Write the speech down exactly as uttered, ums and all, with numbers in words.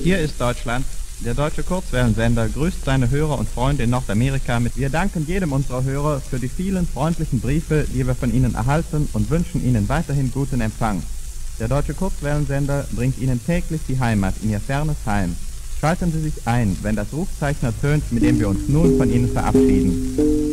Hier ist Deutschland. Der deutsche Kurzwellensender grüßt seine Hörer und Freunde in Nordamerika mit Wir danken jedem unserer Hörer für die vielen freundlichen Briefe, die wir von Ihnen erhalten und wünschen Ihnen weiterhin guten Empfang. Der deutsche Kurzwellensender bringt Ihnen täglich die Heimat in Ihr fernes Heim. Schalten Sie sich ein, wenn das Rufzeichen ertönt, mit dem wir uns nun von Ihnen verabschieden.